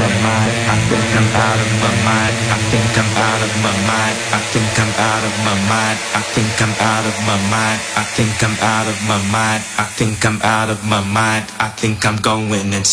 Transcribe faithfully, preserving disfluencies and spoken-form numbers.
my mind. I think I'm out of my mind. I think I'm out of my mind. I think I'm out of my mind. I think I'm out of my mind. I think I'm out of my mind. I think I'm out of my mind. I think I'm going insane.